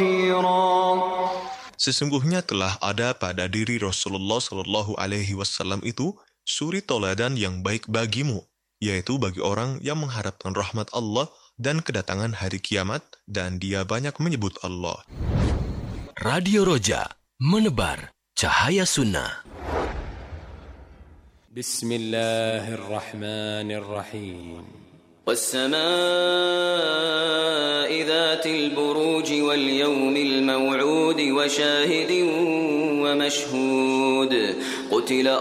كثيرا. Sesungguhnya telah ada pada diri Rasulullah Shallallahu Alaihi Wasallam itu suri toladan yang baik bagimu, yaitu bagi orang yang mengharapkan rahmat Allah dan kedatangan hari kiamat, dan dia banyak menyebut Allah. Radio Roja, menebar cahaya sunnah. Bismillahirrahmanirrahim. والسماء ذات البروج واليوم الموعود وشاهد ومشهود قتل